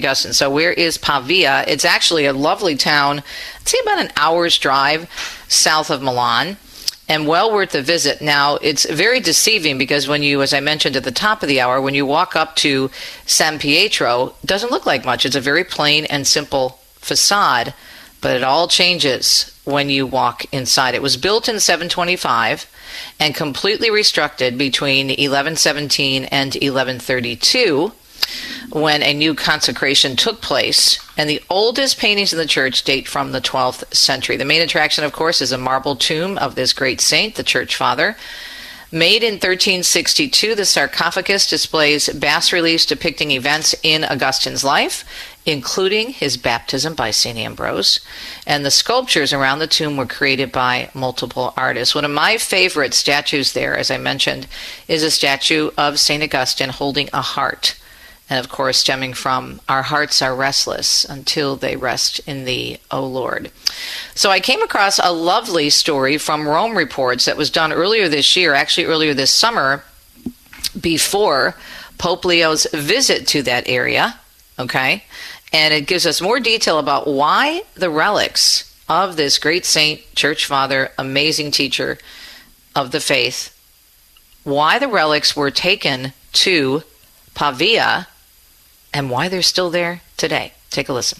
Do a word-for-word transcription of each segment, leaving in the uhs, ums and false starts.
Augustine. So where is Pavia? It's actually a lovely town, I'd say about an hour's drive south of Milan, and well worth the visit. Now, it's very deceiving because when you, as I mentioned at the top of the hour, when you walk up to San Pietro, it doesn't look like much. It's a very plain and simple facade, but it all changes when you walk inside. It was built in seven twenty-five and completely restructured between eleven seventeen and eleven thirty-two when a new consecration took place. And the oldest paintings in the church date from the twelfth century. The main attraction, of course, is a marble tomb of this great saint, the church father. Made in thirteen sixty-two, the sarcophagus displays bas-reliefs depicting events in Augustine's life, including his baptism by Saint Ambrose. And the sculptures around the tomb were created by multiple artists. One of my favorite statues there, as I mentioned, is a statue of Saint Augustine holding a heart. And of course, stemming from, our hearts are restless until they rest in thee, O Lord. So I came across a lovely story from Rome Reports that was done earlier this year, actually earlier this summer, before Pope Leo's visit to that area, okay? And it gives us more detail about why the relics of this great saint, church father, amazing teacher of the faith, why the relics were taken to Pavia, and why they're still there today. Take a listen.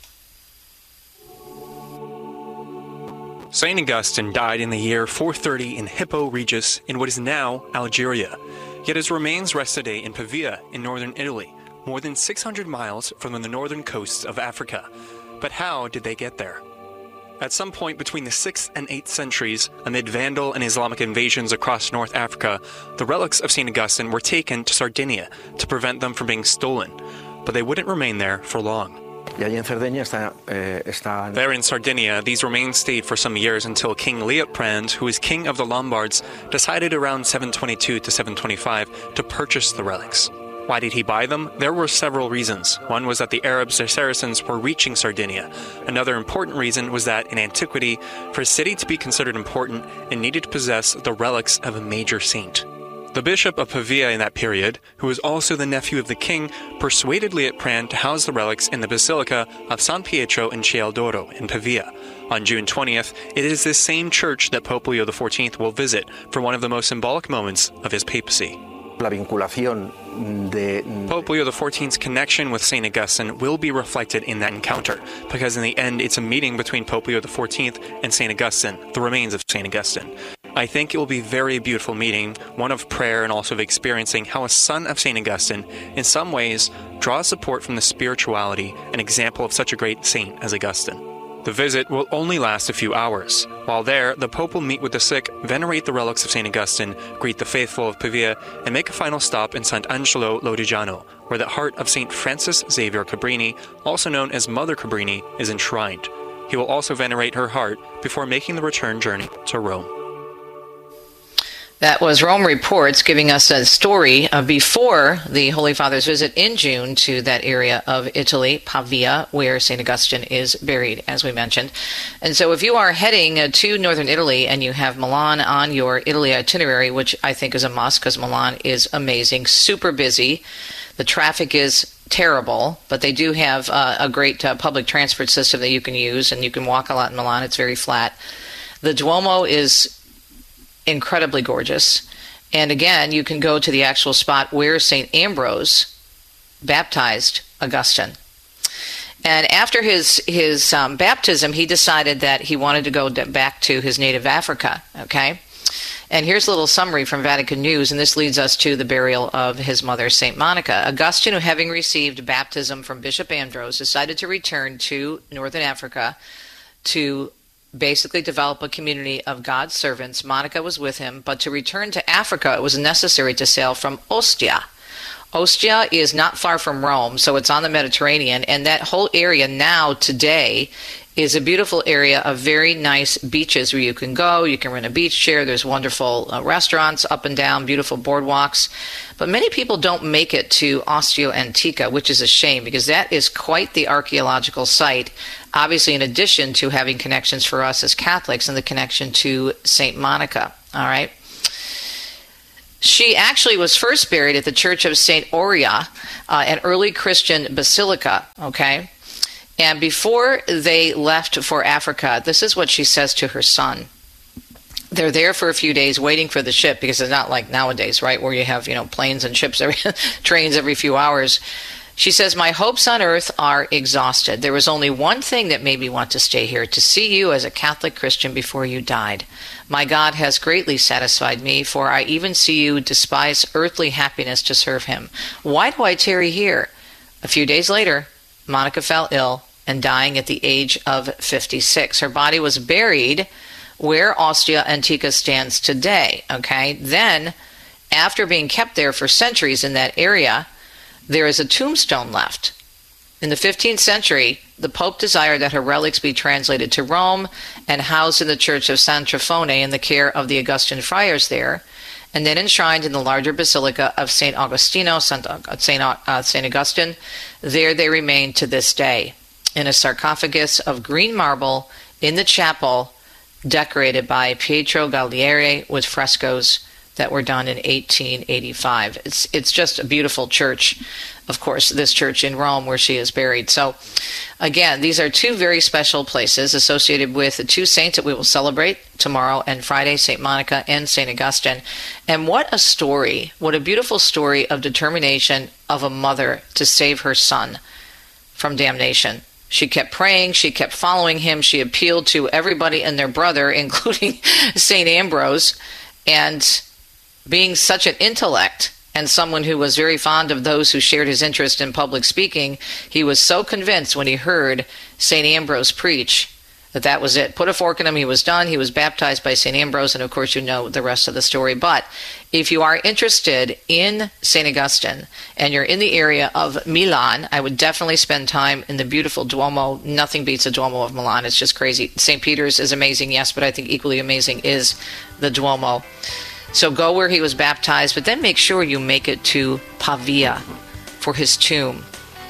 Saint Augustine died in the year four thirty in Hippo Regius in what is now Algeria. Yet his remains rest today in Pavia in northern Italy, more than six hundred miles from the northern coasts of Africa. But how did they get there? At some point between the sixth and eighth centuries, amid Vandal and Islamic invasions across North Africa, the relics of Saint Augustine were taken to Sardinia to prevent them from being stolen. But they wouldn't remain there for long. There in Sardinia, these remains stayed for some years until King Liutprand, who was king of the Lombards, decided around seven twenty-two to seven twenty-five to purchase the relics. Why did he buy them? There were several reasons. One was that the Arabs or Saracens were reaching Sardinia. Another important reason was that in antiquity, for a city to be considered important, it needed to possess the relics of a major saint. The bishop of Pavia in that period, who was also the nephew of the king, persuaded Liutprand to house the relics in the Basilica of San Pietro in Ciel d'Oro in Pavia. On June twentieth, it is this same church that Pope Leo the fourteenth will visit for one of the most symbolic moments of his papacy. Pope Leo the fourteenth's connection with Saint Augustine will be reflected in that encounter, because in the end it's a meeting between Pope Leo the fourteenth and Saint Augustine, the remains of Saint Augustine. I think it will be a very beautiful meeting, one of prayer and also of experiencing how a son of Saint Augustine, in some ways, draws support from the spirituality and example of such a great saint as Augustine. The visit will only last a few hours. While there, the Pope will meet with the sick, venerate the relics of Saint Augustine, greet the faithful of Pavia, and make a final stop in Sant'Angelo Lodigiano, where the heart of Saint Frances Xavier Cabrini, also known as Mother Cabrini, is enshrined. He will also venerate her heart before making the return journey to Rome. That was Rome Reports giving us a story of before the Holy Father's visit in June to that area of Italy, Pavia, where Saint Augustine is buried, as we mentioned. And so if you are heading to northern Italy and you have Milan on your Italy itinerary, which I think is a must because Milan is amazing, super busy. The traffic is terrible, but they do have uh, a great uh, public transport system that you can use, and you can walk a lot in Milan. It's very flat. The Duomo is incredibly gorgeous. And again, you can go to the actual spot where Saint Ambrose baptized Augustine. And after his his um, baptism, he decided that he wanted to go back to his native Africa, okay? And here's a little summary from Vatican News, and this leads us to the burial of his mother, Saint Monica. Augustine, who having received baptism from Bishop Ambrose, decided to return to northern Africa to basically develop a community of God's servants. Monica was with him, but to return to Africa, it was necessary to sail from Ostia. Ostia is not far from Rome, so it's on the Mediterranean, and that whole area now, today, is a beautiful area of very nice beaches where you can go, you can rent a beach chair, there's wonderful uh, restaurants up and down, beautiful boardwalks. But many people don't make it to Ostia Antica, which is a shame, because that is quite the archaeological site, obviously in addition to having connections for us as Catholics and the connection to Saint Monica, all right? She actually was first buried at the Church of Saint Aurea, uh, an early Christian basilica, okay? And before they left for Africa, this is what she says to her son. They're there for a few days waiting for the ship, because it's not like nowadays, right, where you have, you know, planes and ships, every, trains every few hours. She says, my hopes on earth are exhausted. There was only one thing that made me want to stay here, to see you as a Catholic Christian before you died. My God has greatly satisfied me, for I even see you despise earthly happiness to serve him. Why do I tarry here? A few days later, Monica fell ill and dying at the age of fifty-six. Her body was buried where Ostia Antica stands today. Okay. Then, after being kept there for centuries in that area, there is a tombstone left. In the fifteenth century, the Pope desired that her relics be translated to Rome and housed in the Church of San Trifone in the care of the Augustin friars there, and then enshrined in the larger basilica of Saint Augustino, Saint, Saint, uh, Saint Augustine. There they remain to this day, in a sarcophagus of green marble in the chapel, decorated by Pietro Gallieri with frescoes that were done in eighteen eighty-five. It's it's just a beautiful church, of course, this church in Rome where she is buried. So, again, these are two very special places associated with the two saints that we will celebrate tomorrow and Friday, Saint Monica and Saint Augustine. And what a story, what a beautiful story of determination of a mother to save her son from damnation. She kept praying, she kept following him, she appealed to everybody and their brother, including Saint Ambrose, and being such an intellect and someone who was very fond of those who shared his interest in public speaking, he was so convinced when he heard Saint Ambrose preach that that was it. Put a fork in him, he was done. He was baptized by Saint Ambrose, and of course you know the rest of the story. But if you are interested in Saint Augustine and you're in the area of Milan, I would definitely spend time in the beautiful Duomo. Nothing beats the Duomo of Milan. It's just crazy. Saint Peter's is amazing, yes, but I think equally amazing is the Duomo. So go where he was baptized, but then make sure you make it to Pavia for his tomb.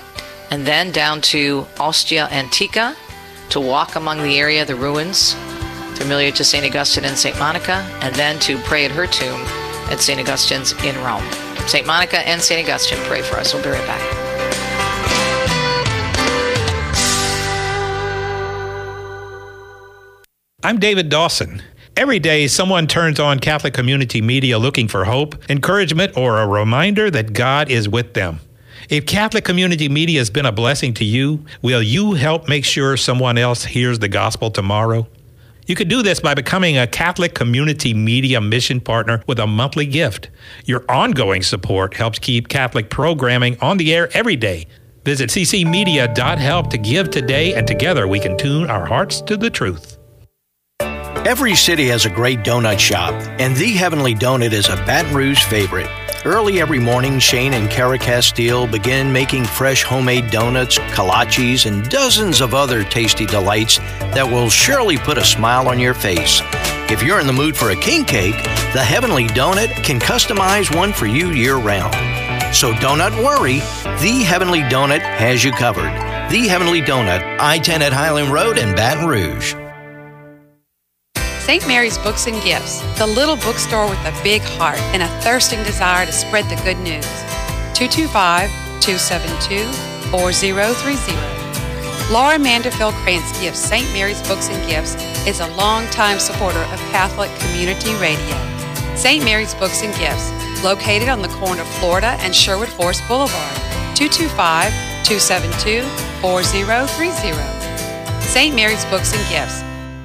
And then down to Ostia Antica to walk among the area, the ruins, familiar to Saint Augustine and Saint Monica, and then to pray at her tomb at Saint Augustine's in Rome. Saint Monica and Saint Augustine, pray for us. We'll be right back. I'm David Dawson. Every day, someone turns on Catholic Community Media looking for hope, encouragement, or a reminder that God is with them. If Catholic Community Media has been a blessing to you, will you help make sure someone else hears the gospel tomorrow? You could do this by becoming a Catholic Community Media mission partner with a monthly gift. Your ongoing support helps keep Catholic programming on the air every day. Visit c c media dot help to give today, and together we can tune our hearts to the truth. Every city has a great donut shop, and The Heavenly Donut is a Baton Rouge favorite. Early every morning, Shane and Kara Castile begin making fresh homemade donuts, kolaches, and dozens of other tasty delights that will surely put a smile on your face. If you're in the mood for a king cake, The Heavenly Donut can customize one for you year-round. So don't worry, The Heavenly Donut has you covered. The Heavenly Donut, I ten at Highland Road in Baton Rouge. Saint Mary's Books and Gifts, the little bookstore with a big heart and a thirsting desire to spread the good news. two two five, two seven two, four zero three zero. Laura Manderfield Krantz Gifts Saint Mary's Books and Gifts is a longtime supporter of Catholic Community Radio. Saint Mary's Books and Gifts, located on the corner of Florida and Sherwood Forest Boulevard, two two five, two seven two, four zero three zero. Saint Mary's Books and Gifts.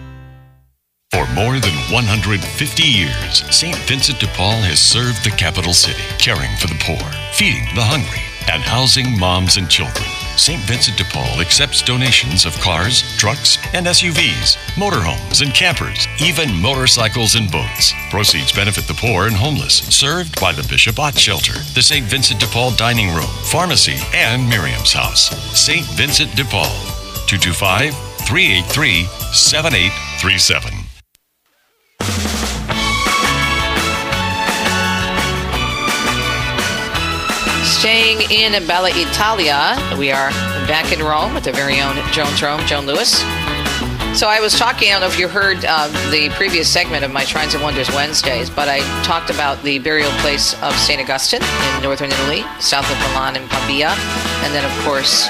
For more than one hundred fifty years, Saint Vincent de Paul has served the capital city, caring for the poor, feeding the hungry, and housing moms and children. Saint Vincent de Paul accepts donations of cars, trucks, and S U Vs, motorhomes and campers, even motorcycles and boats. Proceeds benefit the poor and homeless, served by the Bishop Ott Shelter, the Saint Vincent de Paul Dining Room, Pharmacy, and Miriam's House. Saint Vincent de Paul, two two five, three eight three, seven eight three seven. Staying in Bella Italia, we are back in Rome with the very own Joan's Rome, Joan Lewis. So I was talking, I don't know if you heard uh, the previous segment of my Shrines and Wonders Wednesdays, but I talked about the burial place of Saint Augustine in northern Italy, south of Milan and Pavia, and then, of course,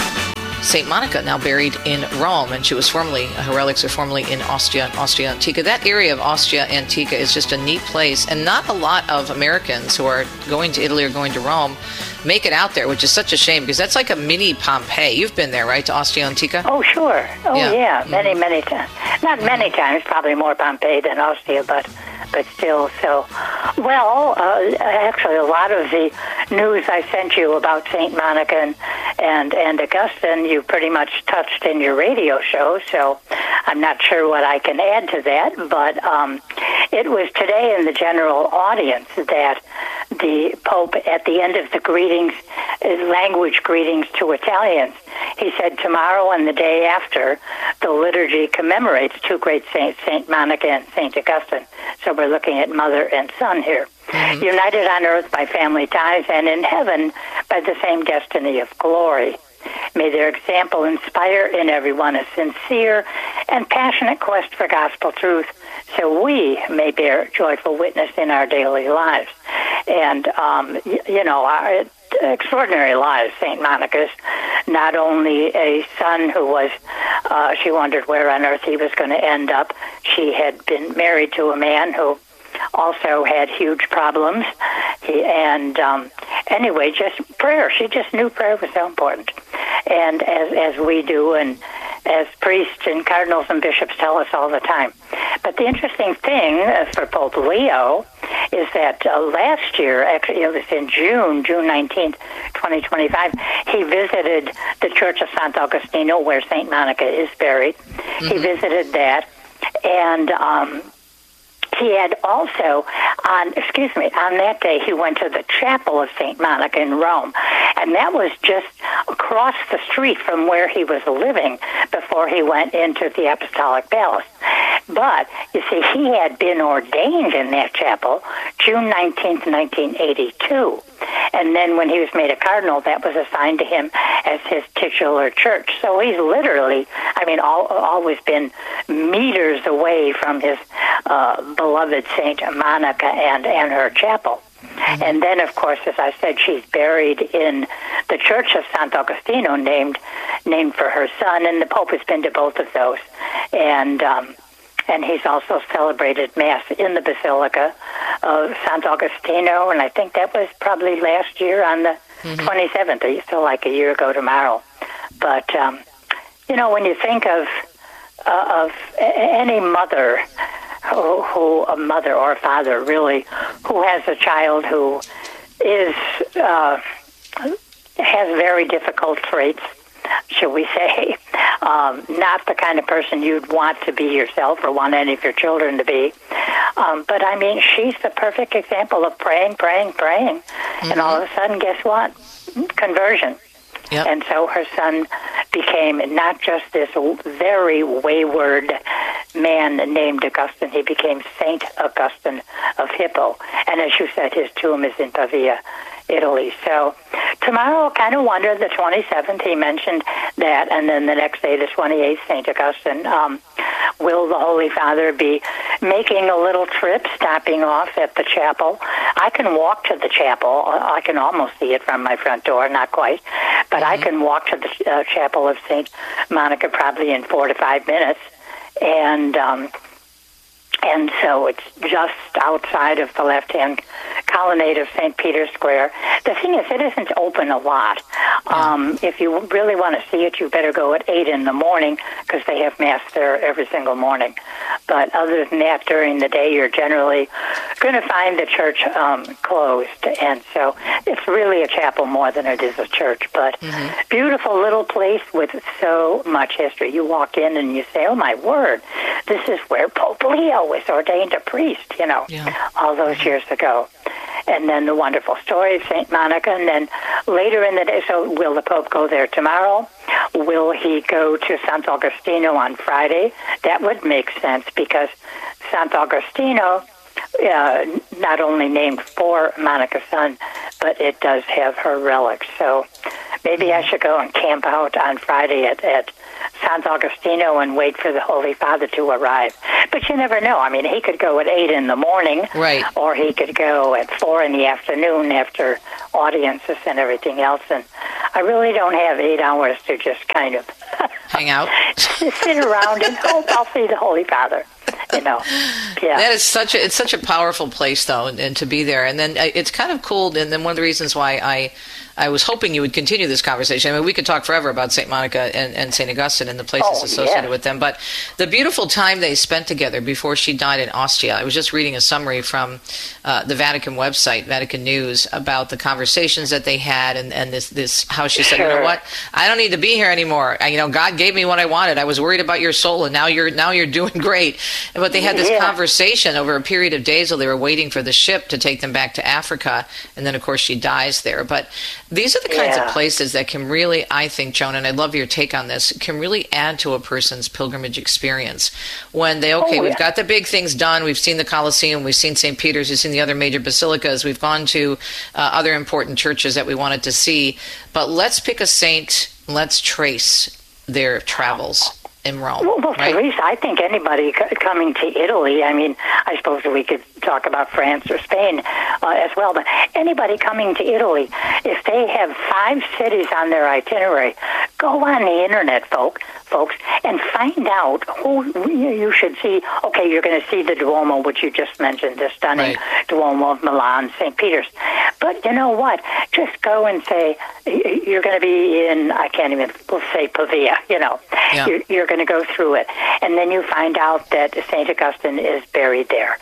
Saint Monica, now buried in Rome, and she was formerly, her relics are formerly in Ostia, Ostia Antica. That area of Ostia Antica is just a neat place, and not a lot of Americans who are going to Italy or going to Rome make it out there, which is such a shame, because that's like a mini Pompeii. You've been there, right, to Ostia Antica? Oh, sure. Oh, yeah, yeah. Mm-hmm. many, many times. Not many times, probably more Pompeii than Ostia, but but still. So, well, uh, actually, a lot of the news I sent you about Saint Monica and, and, and Augustine, you pretty much touched in your radio show, so I'm not sure what I can add to that, but um, it was today in the general audience that the Pope, at the end of the greetings, language greetings to Italians, he said tomorrow and the day after, the liturgy commemorates two great saints, Saint Monica and Saint Augustine. So we're looking at mother and son here. Mm-hmm. United on earth by family ties and in heaven by the same destiny of glory. May their example inspire in everyone a sincere and passionate quest for gospel truth, so we may bear joyful witness in our daily lives. And, um, you, you know, our extraordinary lives, Saint Monica's. Not only a son who was, uh, she wondered where on earth he was going to end up. She had been married to a man who also had huge problems. He, and um, anyway, just prayer. She just knew prayer was so important. And as as we do, and as priests and cardinals and bishops tell us all the time. But the interesting thing for Pope Leo is that uh, last year, actually it was in June, June nineteenth, twenty twenty-five, he visited the Church of Sant'Agostino, where Saint Monica is buried. Mm-hmm. He visited that, and um, he had also, on excuse me, on that day, he went to the chapel of Saint Monica in Rome, and that was just across the street from where he was living before he went into the Apostolic Palace. But, you see, he had been ordained in that chapel June nineteenth, nineteen eighty-two. And then when he was made a cardinal, that was assigned to him as his titular church. So he's literally, I mean, all, always been meters away from his uh, beloved Saint Monica and, and her chapel. Mm-hmm. And then, of course, as I said, she's buried in the Church of Sant'Agostino, named named for her son, and the Pope has been to both of those. And um, and he's also celebrated Mass in the Basilica of Sant'Agostino, and I think that was probably last year on the mm-hmm. twenty-seventh, so like a year ago tomorrow. But, um, you know, when you think of, uh, of any mother, who, who a mother or a father really, who has a child who is uh, has very difficult traits, shall we say, um, not the kind of person you'd want to be yourself or want any of your children to be. Um, but, I mean, she's the perfect example of praying, praying, praying. Mm-hmm. And all of a sudden, guess what? Conversion. Yep. And so her son became not just this very wayward man named Augustine, he became Saint Augustine of Hippo. And as you said, his tomb is in Pavia, Italy. So tomorrow, kind of wonder, the twenty-seventh, he mentioned that, and then the next day, the twenty-eighth, Saint Augustine. Um, will the Holy Father be making a little trip, stopping off at the chapel? I can walk to the chapel. I can almost see it from my front door, not quite, but mm-hmm. I can walk to the uh, chapel of Saint Monica probably in four to five minutes, and um, and so it's just outside of the left-hand colonnade of Saint Peter's Square. The thing is, it isn't open a lot. Um, if you really want to see it, you better go at eight in the morning, because they have Mass there every single morning. But other than that, during the day, you're generally going to find the church um, closed. And so it's really a chapel more than it is a church. But mm-hmm. beautiful little place with so much history. You walk in and you say, oh, my word, this is where Pope Leo was ordained a priest, you know, yeah. all those years ago. And then the wonderful story of Saint Monica. And then later in the day, so will the Pope go there tomorrow? Will he go to Sant'Agostino on Friday? That would make sense, because Sant'Agostino, uh, not only named for Monica's son, but it does have her relics. So Maybe I should go and camp out on Friday at, at San Agostino and wait for the Holy Father to arrive. But you never know. I mean, he could go at eight in the morning, right, or he could go at four in the afternoon after audiences and everything else. And I really don't have eight hours to just kind of hang out, sit around and hope I'll see the Holy Father. You know, yeah. That is such a it's such a powerful place, though, and, and to be there. And then uh, it's kind of cool. And then one of the reasons why I I was hoping you would continue this conversation. I mean, we could talk forever about Saint Monica and, and Saint Augustine and the places oh, associated yeah. with them. But the beautiful time they spent together before she died in Ostia. I was just reading a summary from uh, the Vatican website, Vatican News, about the conversations that they had, and, and this this how she said, sure. you know what, I don't need to be here anymore. I, you know, God gave me what I wanted. I was worried about your soul, and now you're now you're doing great. But they had this yeah. conversation over a period of days while they were waiting for the ship to take them back to Africa, and then of course she dies there. But these are the kinds yeah. of places that can really, I think, Joan, and I'd love your take on this, can really add to a person's pilgrimage experience. When they, okay, oh, we've yeah. got the big things done, we've seen the Colosseum, we've seen Saint Peter's, we've seen the other major basilicas, we've gone to uh, other important churches that we wanted to see, but let's pick a saint, let's trace their travels in Rome. Well, well right? Teresa, I think anybody c- coming to Italy, I mean, I suppose we could talk about France or Spain uh, as well, but anybody coming to Italy, if they have five cities on their itinerary, go on the internet, folk, folks, and find out who you should see. Okay, you're going to see the Duomo, which you just mentioned, the stunning right. Duomo of Milan, Saint Peter's. But you know what? Just go and say, you're going to be in, I can't even, we'll say Pavia, you know. Yeah. You're, you're going to go through it. And then you find out that Saint Augustine is buried there.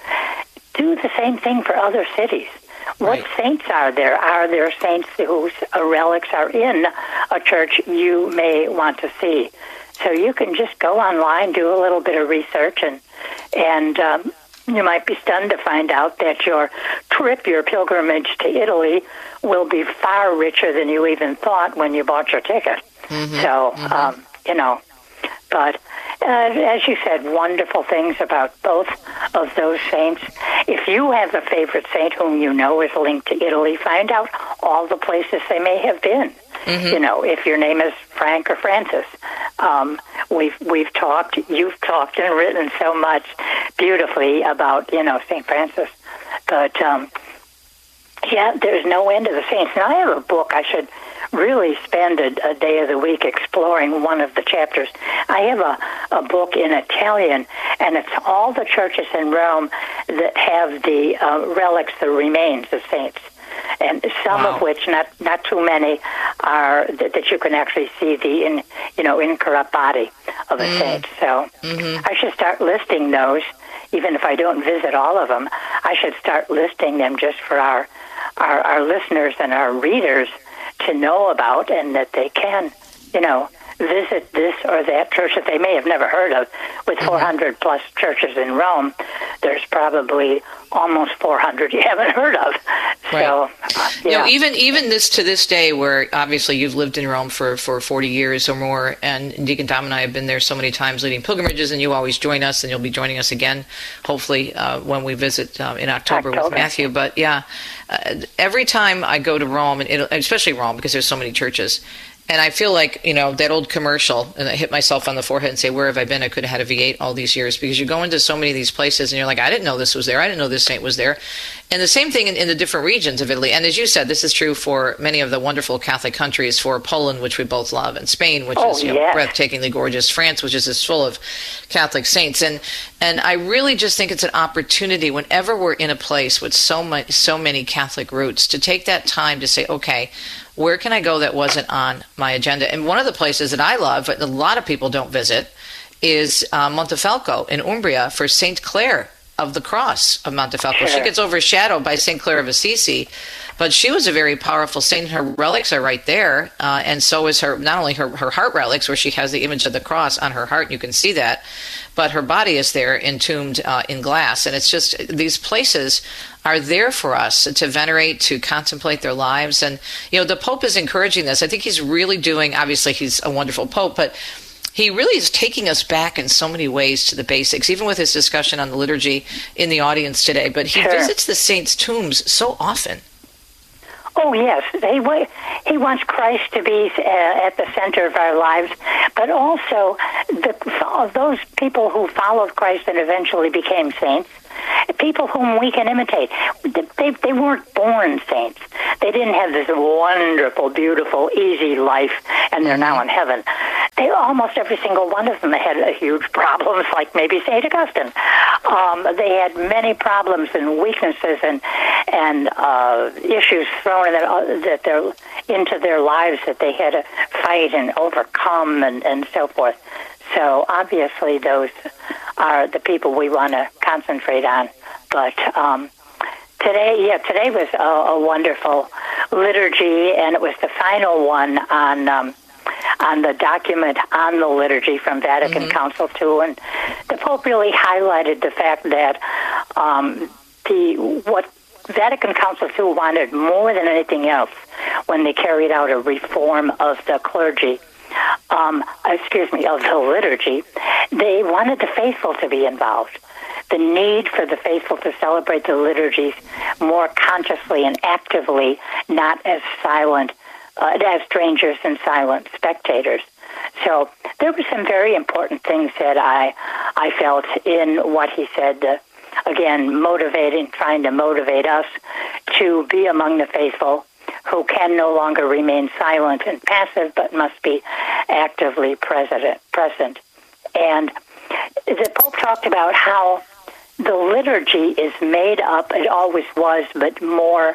Do the same thing for other cities. What right. saints are there? Are there saints whose relics are in a church you may want to see? So you can just go online, do a little bit of research, and and um, you might be stunned to find out that your trip, your pilgrimage to Italy, will be far richer than you even thought when you bought your ticket. Mm-hmm. So, mm-hmm. um, you know, but uh, as you said, wonderful things about both of those saints. If you have a favorite saint whom you know is linked to Italy, find out all the places they may have been. Mm-hmm. You know, if your name is Frank or Francis. Um, we've we've talked, you've talked and written so much beautifully about, you know, Saint Francis. But, um, yeah, there's no end to the saints. And I have a book I should really spend a, a day of the week exploring one of the chapters. I have a, a book in Italian, and it's all the churches in Rome that have the uh, relics, the remains of saints. And some wow. of which, not not too many, are that, that you can actually see the in you know incorrupt body of a mm. saint. So mm-hmm. I should start listing those, even if I don't visit all of them. I should start listing them just for our our, our listeners and our readers to know about, and that they can, you know, visit this or that church that they may have never heard of. With four hundred plus churches in Rome, there's probably almost four hundred you haven't heard of. Right. So, uh, yeah. You know, even even this to this day, where obviously you've lived in Rome for, for forty years or more, and Deacon Tom and I have been there so many times leading pilgrimages, and you always join us, and you'll be joining us again, hopefully, uh, when we visit uh, in October, October with Matthew. But yeah, uh, every time I go to Rome, and it, especially Rome, because there's so many churches, and I feel like, you know, that old commercial, and I hit myself on the forehead and say, where have I been? I could have had a V eight all these years, because you go into so many of these places and you're like, I didn't know this was there. I didn't know this saint was there. And the same thing in, in the different regions of Italy. And as you said, this is true for many of the wonderful Catholic countries, for Poland, which we both love, and Spain, which oh, is you know, yes. breathtakingly gorgeous, France, which is just full of Catholic saints. And and I really just think it's an opportunity whenever we're in a place with so much, so many Catholic roots to take that time to say, okay, where can I go that wasn't on my agenda? And one of the places that I love, but a lot of people don't visit, is uh, Montefalco in Umbria for Saint Clare of the Cross of Montefalco. Sure. She gets overshadowed by Saint Clare of Assisi, but she was a very powerful saint. Her relics are right there, uh, and so is her, not only her, her heart relics, where she has the image of the cross on her heart, you can see that, but her body is there entombed uh, in glass. And it's just, these places are there for us to venerate, to contemplate their lives. And, you know, the Pope is encouraging this. I think he's really doing, obviously he's a wonderful Pope, but he really is taking us back in so many ways to the basics, even with his discussion on the liturgy in the audience today. But he sure. visits the saints' tombs so often. Oh, yes. He, he wants Christ to be uh, at the center of our lives, but also the, those people who followed Christ and eventually became saints, people whom we can imitate. They, they weren't born saints. They didn't have this wonderful, beautiful, easy life, and they're now in heaven. They, almost every single one of them had a huge problems, like maybe Saint Augustine. Um, they had many problems and weaknesses and and uh, issues thrown in their, that they're into their lives that they had to fight and overcome and, and so forth. So obviously those are the people we want to concentrate on. But um, today, yeah, today was a, a wonderful liturgy, and it was the final one on um, on the document on the liturgy from Vatican mm-hmm. Council two, and the Pope really highlighted the fact that um, the what Vatican Council two wanted more than anything else when they carried out a reform of the clergy. Um, excuse me, of the liturgy, they wanted the faithful to be involved. The need for the faithful to celebrate the liturgies more consciously and actively, not as silent, uh, as strangers and silent spectators. So there were some very important things that I, I felt in what he said. Uh, again, motivating, trying to motivate us to be among the faithful, who can no longer remain silent and passive, but must be actively present. present. And the Pope talked about how the liturgy is made up, it always was, but more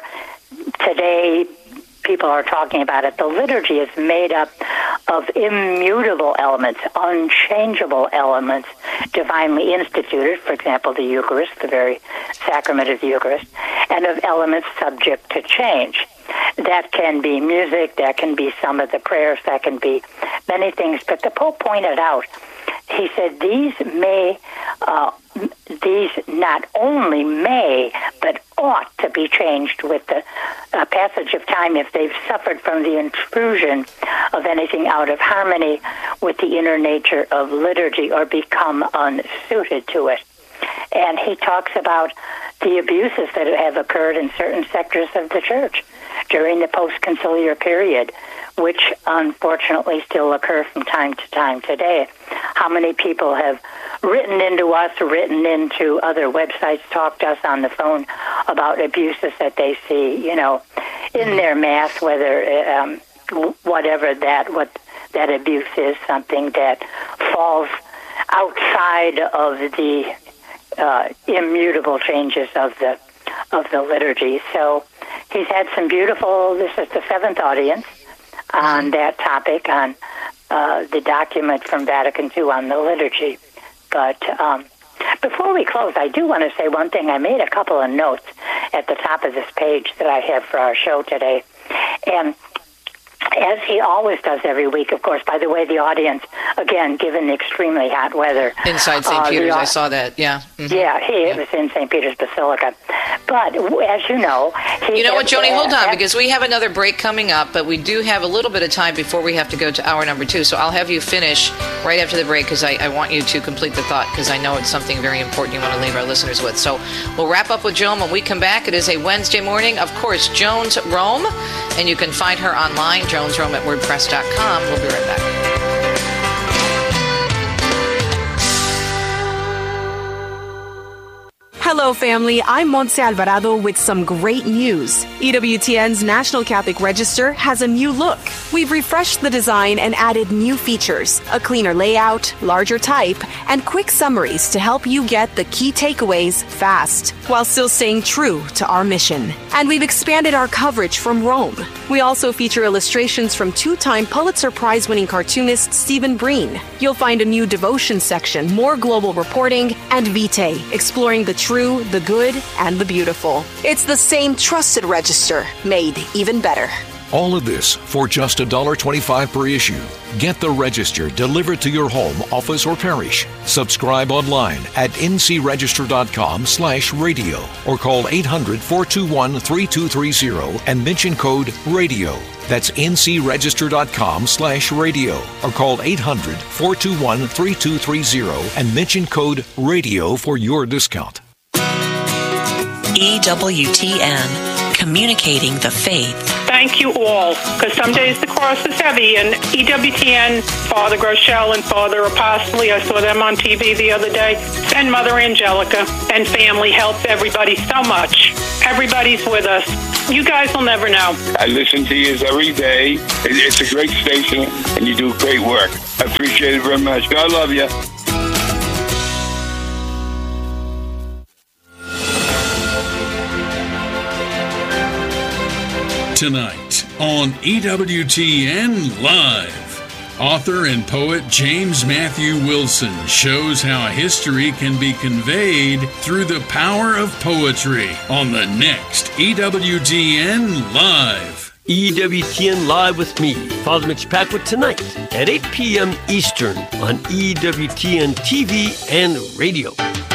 today people are talking about it. The liturgy is made up of immutable elements, unchangeable elements, divinely instituted, for example, the Eucharist, the very sacrament of the Eucharist, and of elements subject to change. That can be music, that can be some of the prayers, that can be many things. But the Pope pointed out, he said, these may, uh, these not only may, but ought to be changed with the uh, passage of time if they've suffered from the intrusion of anything out of harmony with the inner nature of liturgy or become unsuited to it. And he talks about the abuses that have occurred in certain sectors of the church during the post-conciliar period, which unfortunately still occur from time to time today. How many people have written into us, written into other websites, talked to us on the phone about abuses that they see, you know, in their mass, whether um, whatever that what that abuse is, something that falls outside of the uh, immutable changes of the of the liturgy. So he's had some beautiful. This is the seventh audience on that topic, on uh, the document from Vatican two on the liturgy. But um, before we close, I do want to say one thing. I made a couple of notes at the top of this page that I have for our show today. And as he always does every week, of course, by the way, the audience, again, given the extremely hot weather. Inside Saint Uh, Peter's, the, I saw that, yeah. Mm-hmm. Yeah, he, yeah, it was in Saint Peter's Basilica. But, as you know... He you know has, what, Joni, hold on, uh, because we have another break coming up, but we do have a little bit of time before we have to go to hour number two, so I'll have you finish right after the break, because I, I want you to complete the thought, because I know it's something very important you want to leave our listeners with. So we'll wrap up with Joan when we come back. It is a Wednesday morning. Of course, Jones Rome, and you can find her online, Jones Rome at WordPress dot com. We'll be right back. Hello, family. I'm Montse Alvarado with some great news. E W T N's National Catholic Register has a new look. We've refreshed the design and added new features, a cleaner layout, larger type, and quick summaries to help you get the key takeaways fast, while still staying true to our mission. And we've expanded our coverage from Rome. We also feature illustrations from two-time Pulitzer Prize-winning cartoonist Stephen Breen. You'll find a new devotion section, more global reporting, and Vitae, exploring the true, the good, and the beautiful. It's the same trusted register, made even better. All of this for just one dollar twenty-five per issue. Get the Register delivered to your home, office, or parish. Subscribe online at ncregister.com slash radio or call eight hundred, four two one, three two three zero and mention code RADIO. That's ncregister.com slash radio or call eight hundred, four two one, three two three zero and mention code RADIO for your discount. E W T N communicating the faith. Thank you all, because some days the cross is heavy, and E W T N, Father Groeschel and Father Apostoli, I saw them on T V the other day, and Mother Angelica and family helps everybody so much. Everybody's with us. You guys will never know. I listen to you every day. It's a great station, and you do great work. I appreciate it very much. God love you. Tonight on E W T N Live, author and poet James Matthew Wilson shows how history can be conveyed through the power of poetry on the next E W T N Live. E W T N Live with me, Father Mitch Packwood, tonight at eight p.m. Eastern on E W T N T V and radio.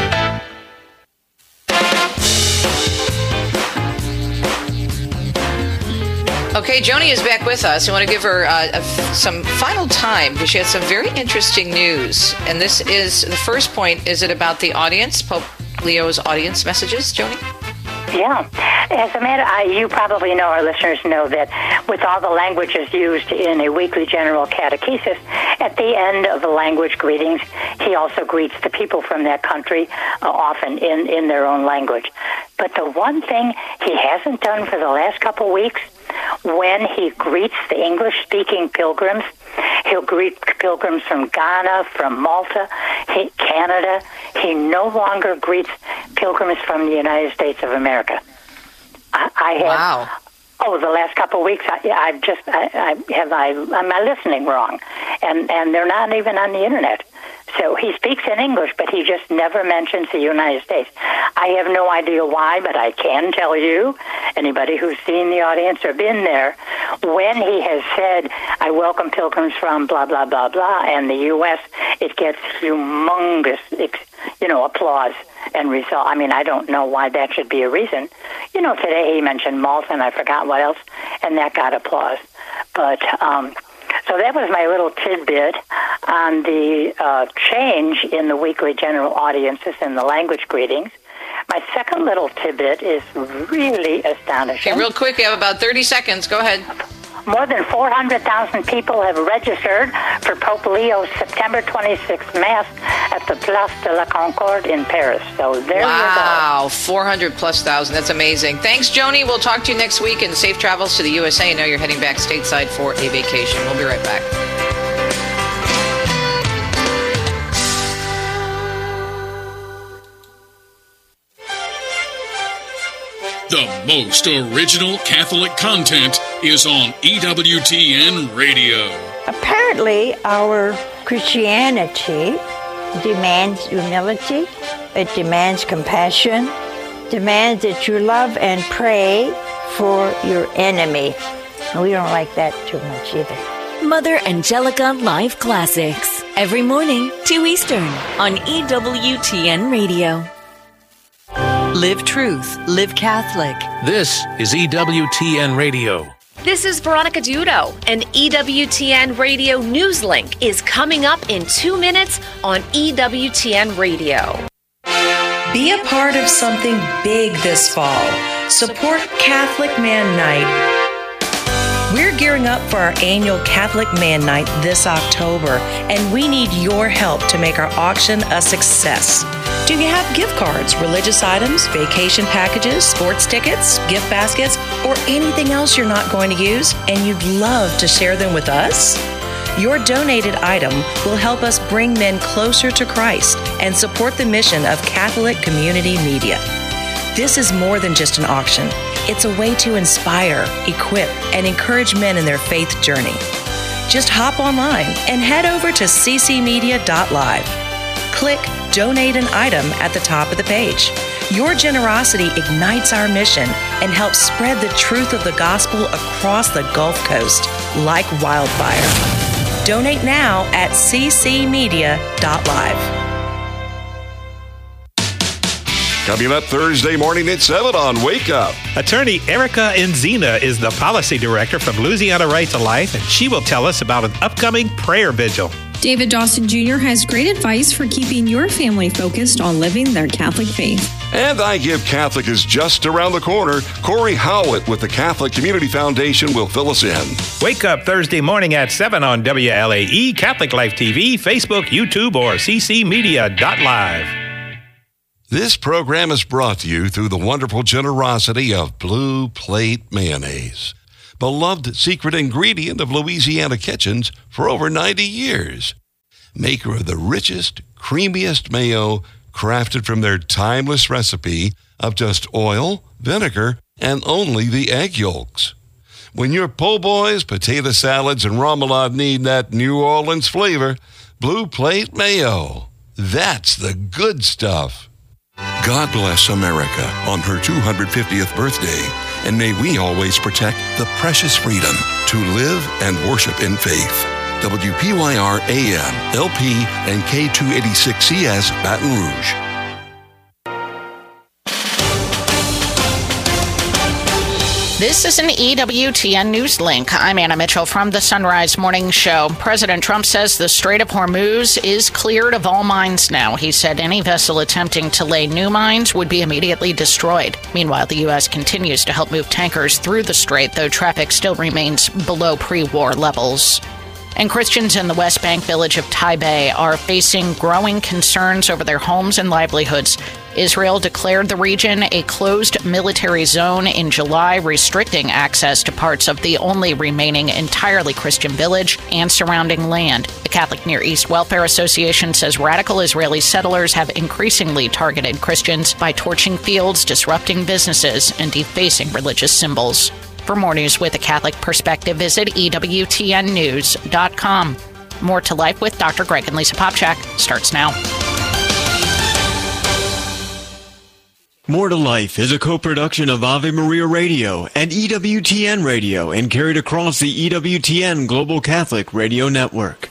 Okay, Joni is back with us. I want to give her uh, a, some final time because she had some very interesting news. And this is, the first point, is it about the audience, Pope Leo's audience messages, Joni? Yeah. As a matter, I, you probably know, our listeners know that with all the languages used in a weekly general catechesis, at the end of the language greetings, he also greets the people from that country, uh, often in, in their own language. But the one thing he hasn't done for the last couple weeks, when he greets the English-speaking pilgrims, he'll greet pilgrims from Ghana, from Malta, he, Canada. He no longer greets pilgrims from the United States of America. I, I have, wow. Oh, the last couple of weeks, I, I've just, I, I have, I, am I listening wrong? And and they're not even on the internet. So he speaks in English, but he just never mentions the United States. I have no idea why, but I can tell you, anybody who's seen the audience or been there, when he has said, I welcome pilgrims from blah, blah, blah, blah, and the U S, it gets humongous, you know, applause and result. I mean, I don't know why that should be a reason. You know, today he mentioned Malta, and I forgot what else, and that got applause. But, um... So that was my little tidbit on the uh, change in the weekly general audiences and the language greetings. My second little tidbit is really astonishing. Okay, real quick, you have about thirty seconds. Go ahead. More than four hundred thousand people have registered for Pope Leo's September twenty-sixth Mass at the Place de la Concorde in Paris. So there wow, you go. Wow, four hundred plus thousand. That's amazing. Thanks, Joni. We'll talk to you next week, and safe travels to the U S A. I know you're heading back stateside for a vacation. We'll be right back. The most original Catholic content is on E W T N Radio. Apparently, our Christianity demands humility, it demands compassion, demands that you love and pray for your enemy. And we don't like that too much either. Mother Angelica Live Classics, every morning, two Eastern, on E W T N Radio. Live truth, live Catholic. This is E W T N Radio. This is Veronica Dudo. An E W T N Radio News Link is coming up in two minutes on E W T N Radio. Be a part of something big this fall. Support Catholic Man Night. We're gearing up for our annual Catholic Man Night this October, and we need your help to make our auction a success. Do you have gift cards, religious items, vacation packages, sports tickets, gift baskets, or anything else you're not going to use, and you'd love to share them with us? Your donated item will help us bring men closer to Christ and support the mission of Catholic Community Media. This is more than just an auction. It's a way to inspire, equip, and encourage men in their faith journey. Just hop online and head over to c c media dot live. Click Donate an Item at the top of the page. Your generosity ignites our mission and helps spread the truth of the gospel across the Gulf Coast like wildfire. Donate now at c c media dot live. Coming up Thursday morning at seven on Wake Up. Attorney Erica Enzina is the policy director from Louisiana Right to Life, and she will tell us about an upcoming prayer vigil. David Dawson Junior has great advice for keeping your family focused on living their Catholic faith. And I Give Catholic is just around the corner. Corey Howlett with the Catholic Community Foundation will fill us in. Wake up Thursday morning at seven on W L A E, Catholic Life T V, Facebook, YouTube, or c c media dot live. This program is brought to you through the wonderful generosity of Blue Plate Mayonnaise, beloved secret ingredient of Louisiana kitchens for over ninety years. Maker of the richest, creamiest mayo, crafted from their timeless recipe of just oil, vinegar, and only the egg yolks. When your po' boys, potato salads, and remoulade need that New Orleans flavor, Blue Plate Mayo. That's the good stuff. God bless America on her two hundred fiftieth birthday, and may we always protect the precious freedom to live and worship in faith. W P Y R A M, L P, and K two eighty-six C S, Baton Rouge. This is an E W T N News Link. I'm Anna Mitchell from the Sunrise Morning Show. President Trump says the Strait of Hormuz is cleared of all mines now. He said any vessel attempting to lay new mines would be immediately destroyed. Meanwhile, the U S continues to help move tankers through the strait, though traffic still remains below pre-war levels. And Christians in the West Bank village of Taipei are facing growing concerns over their homes and livelihoods. Israel declared the region a closed military zone in July, restricting access to parts of the only remaining entirely Christian village and surrounding land. The Catholic Near East Welfare Association says radical Israeli settlers have increasingly targeted Christians by torching fields, disrupting businesses, and defacing religious symbols. For more news with a Catholic perspective, visit E W T N news dot com. More to Life with Doctor Greg and Lisa Popchak starts now. More to Life is a co-production of Ave Maria Radio and E W T N Radio and carried across the E W T N Global Catholic Radio Network.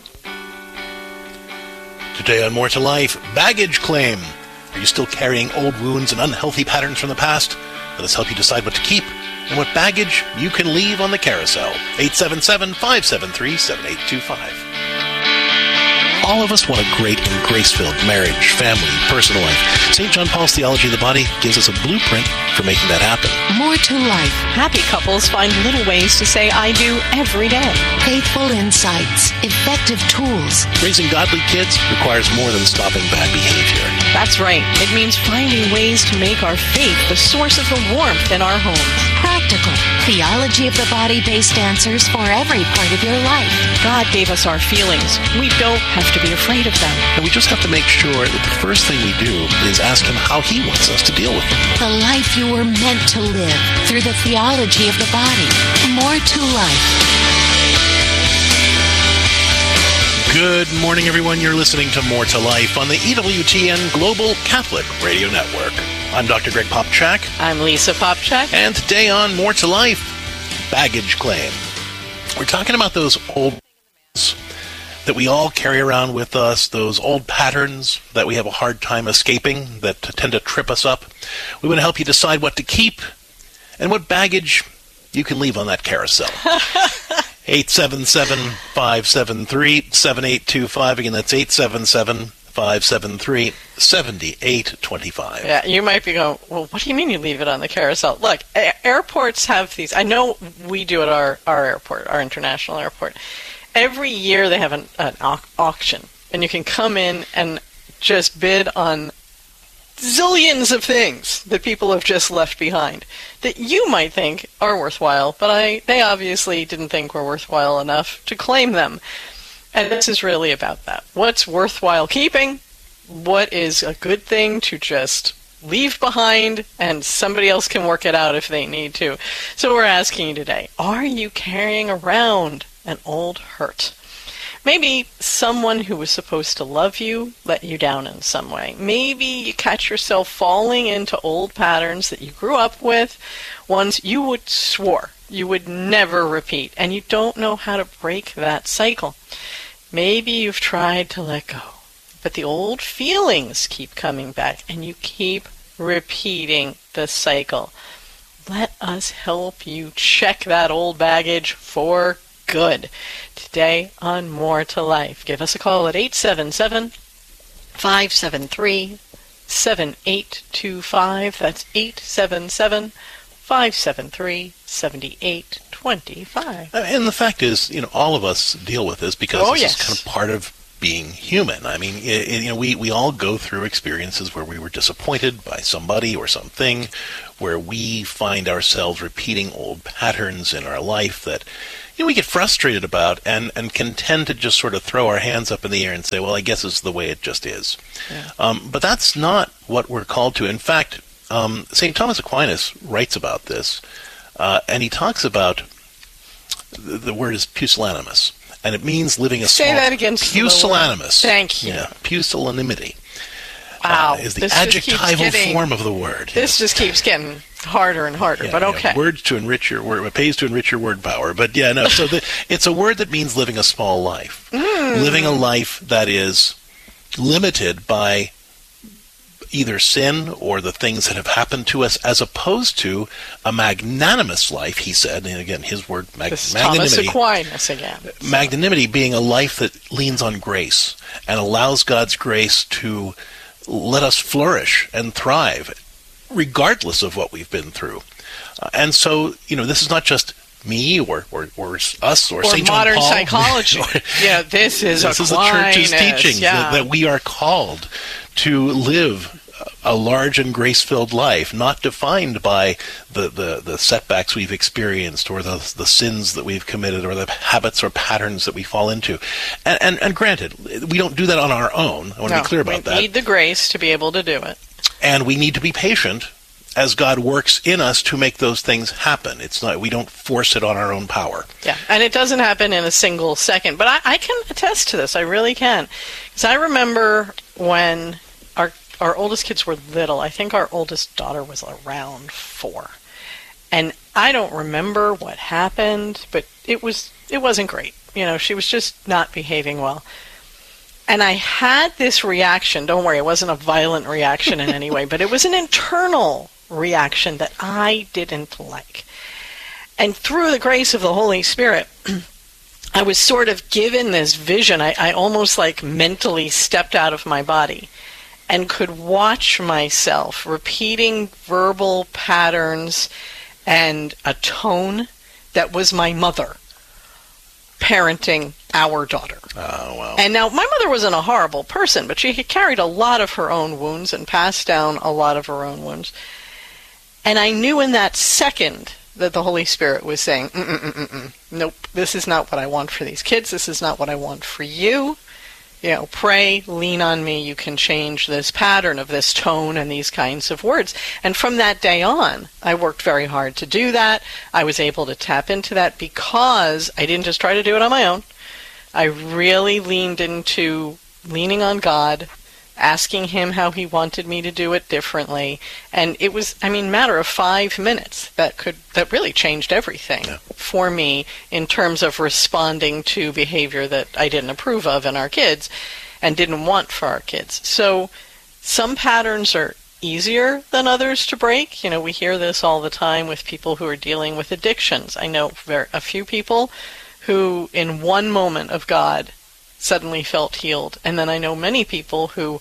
Today on More to Life, baggage claim. Are you still carrying old wounds and unhealthy patterns from the past? Let us help you decide what to keep and what baggage you can leave on the carousel. eight seven seven, five seven three, seven eight two five. All of us want a great and grace-filled marriage, family, personal life. Saint John Paul's Theology of the Body gives us a blueprint for making that happen. More to life. Happy couples find little ways to say I do every day. Faithful insights. Effective tools. Raising godly kids requires more than stopping bad behavior. That's right. It means finding ways to make our faith the source of the warmth in our homes. Practical. Theology of the Body-based answers for every part of your life. God gave us our feelings. We don't have to be afraid of them. And we just have to make sure that the first thing we do is ask Him how He wants us to deal with them. The life you were meant to live through the theology of the body. More to life. Good morning, everyone. You're listening to More to Life on the E W T N Global Catholic Radio Network. I'm Doctor Greg Popchak. I'm Lisa Popchak. And today on More to Life, baggage claim. We're talking about those old that we all carry around with us, those old patterns that we have a hard time escaping, that tend to trip us up. We want to help you decide what to keep and what baggage you can leave on that carousel. eight seven seven, five seven three, seven eight two five. Again, that's eight seven seven, five seven three, seven eight two five. Yeah, you might be going, well, what do you mean you leave it on the carousel? Look, a- airports have these. I know we do at our, our airport, our international airport. Every year they have an, an au- auction, and you can come in and just bid on zillions of things that people have just left behind that you might think are worthwhile, but I they obviously didn't think were worthwhile enough to claim them. And this is really about that. What's worthwhile keeping? What is a good thing to just leave behind, and somebody else can work it out if they need to. So we're asking you today, are you carrying around an old hurt? Maybe someone who was supposed to love you let you down in some way. Maybe you catch yourself falling into old patterns that you grew up with, ones you would swore you would never repeat, and you don't know how to break that cycle. Maybe you've tried to let go, but the old feelings keep coming back, and you keep repeating the cycle. Let us help you check that old baggage for good. Today on More to Life. Give us a call at eight seven seven, five seven three, seven eight two five. That's eight seven seven, five seven three, seven eight two five. And the fact is, you know, all of us deal with this because oh, this yes. is kind of part of being human. I mean, it, it, you know, we, we all go through experiences where we were disappointed by somebody or something, where we find ourselves repeating old patterns in our life that, you know, we get frustrated about and, and can tend to just sort of throw our hands up in the air and say, well, I guess it's the way it just is. Yeah. Um, but that's not what we're called to. In fact, um, Saint Thomas Aquinas writes about this, uh, and he talks about, the, the word is pusillanimous, and it means living a Say small... that again. Pusillanimous. Thank you. Yeah, pusillanimity. Wow. Uh, is the This just keeps adjectival getting- form of the word. This just keeps getting harder and harder, Yeah, but yeah, okay. words to enrich your word. It pays to enrich your word power. But yeah, no. So the, it's a word that means living a small life, Mm. living a life that is limited by either sin or the things that have happened to us, as opposed to a magnanimous life. He said, and again, his word, mag- This is Thomas magnanimity. Aquinas again. Magnanimity being a life that leans on grace and allows God's grace to let us flourish and thrive, regardless of what we've been through. Uh, and so, you know, this is not just me or or, or us or, Or Saint John modern Paul. psychology. yeah, this is This is the church's Aquinas, teaching yeah. that, that we are called to live a large and grace-filled life, not defined by the, the, the setbacks we've experienced or the the sins that we've committed or the habits or patterns that we fall into. And, and, and granted, we don't do that on our own. I want to No, be clear about we that. need the grace to be able to do it. And we need to be patient as God works in us to make those things happen. It's not, we don't force it on our own power. Yeah, and it doesn't happen in a single second. But I, I can attest to this. I really can. Because I remember when our our oldest kids were little. I think our oldest daughter was around four. And I don't remember what happened, but it was it wasn't great. You know, she was just not behaving well. And I had this reaction. Don't worry, it wasn't a violent reaction in any way, but it was an internal reaction that I didn't like. And through the grace of the Holy Spirit, I was sort of given this vision. I, I almost like mentally stepped out of my body and could watch myself repeating verbal patterns and a tone that was my mother parenting our daughter. Oh, wow. And now, my mother wasn't a horrible person, but she had carried a lot of her own wounds and passed down a lot of her own wounds. And I knew in that second that the Holy Spirit was saying, Mm-mm-mm-mm, nope, this is not what I want for these kids. This is not what I want for you. You know, pray, lean on me. You can change this pattern of this tone and these kinds of words. And from that day on, I worked very hard to do that. I was able to tap into that because I didn't just try to do it on my own. I really leaned into leaning on God, asking Him how He wanted me to do it differently. And it was, I mean, matter of five minutes that could, that really changed everything yeah. for me in terms of responding to behavior that I didn't approve of in our kids and didn't want for our kids. So some patterns are easier than others to break. You know, we hear this all the time with people who are dealing with addictions. I know very, a few people who in one moment of God suddenly felt healed. And then I know many people who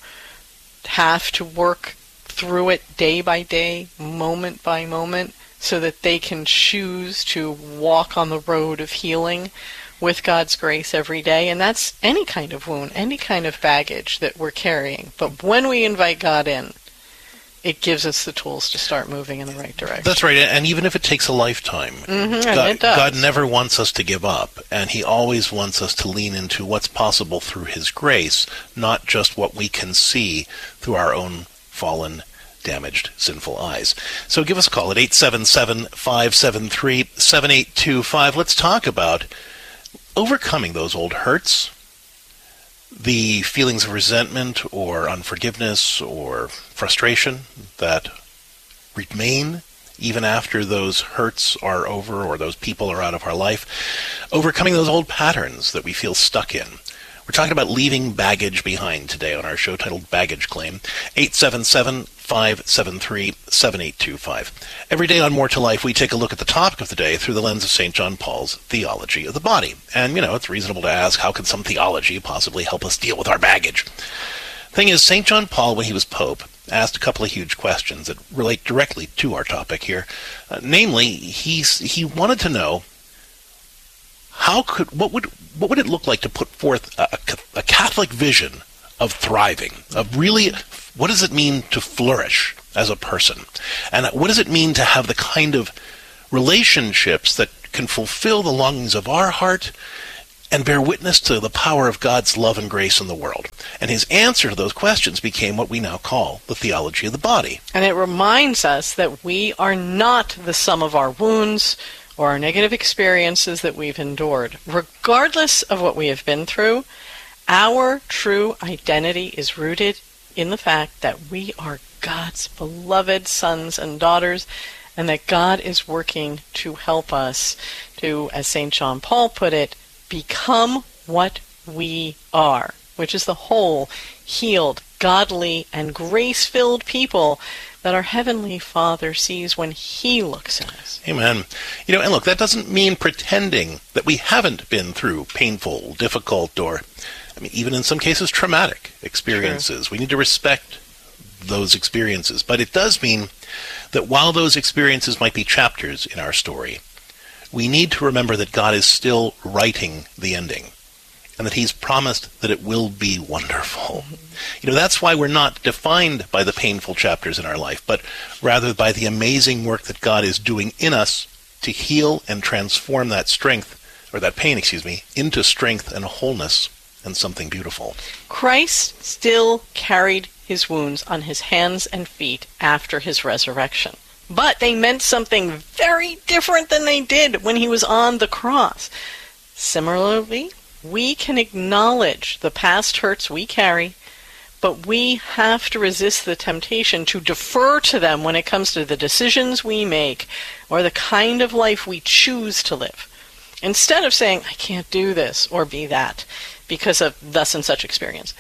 have to work through it day by day, moment by moment, so that they can choose to walk on the road of healing with God's grace every day. And that's any kind of wound, any kind of baggage that we're carrying. But when we invite God in, it gives us the tools to start moving in the right direction. That's right, and even if it takes a lifetime, mm-hmm, God, and it does. God never wants us to give up, and He always wants us to lean into what's possible through His grace, not just what we can see through our own fallen, damaged, sinful eyes. So give us a call at eight seven seven, five seven three, seven eight two five. Let's talk about overcoming those old hurts, the feelings of resentment or unforgiveness or frustration that remain even after those hurts are over or those people are out of our life, overcoming those old patterns that we feel stuck in. We're talking about leaving baggage behind today on our show titled Baggage Claim. eight seven seven, five seven three, seven eight two five. Every day on More to Life, we take a look at the topic of the day through the lens of Saint John Paul's theology of the body. And, you know, it's reasonable to ask, how can some theology possibly help us deal with our baggage? Thing is, Saint John Paul, when he was Pope, asked a couple of huge questions that relate directly to our topic here. Uh, namely, he's, he wanted to know how could what would what would it look like to put forth a, a Catholic vision of thriving, of really, what does it mean to flourish as a person? And what does it mean to have the kind of relationships that can fulfill the longings of our heart and bear witness to the power of God's love and grace in the world? And his answer to those questions became what we now call the theology of the body. And it reminds us that we are not the sum of our wounds or our negative experiences that we've endured. Regardless of what we have been through, our true identity is rooted in the fact that we are God's beloved sons and daughters, and that God is working to help us to, as Saint John Paul put it, become what we are, which is the whole, healed, godly, and grace-filled people that our Heavenly Father sees when He looks at us. Amen. You know, and look, that doesn't mean pretending that we haven't been through painful, difficult, or, I mean, even in some cases, traumatic experiences. True. We need to respect those experiences. But it does mean that while those experiences might be chapters in our story, we need to remember that God is still writing the ending, and that He's promised that it will be wonderful. Mm-hmm. You know, that's why we're not defined by the painful chapters in our life, but rather by the amazing work that God is doing in us to heal and transform that strength, or that pain, excuse me, into strength and wholeness and something beautiful. Christ still carried His wounds on His hands and feet after His resurrection. But they meant something very different than they did when He was on the cross. Similarly, we can acknowledge the past hurts we carry, but we have to resist the temptation to defer to them when it comes to the decisions we make or the kind of life we choose to live. Instead of saying, I can't do this or be that because of thus and such experience,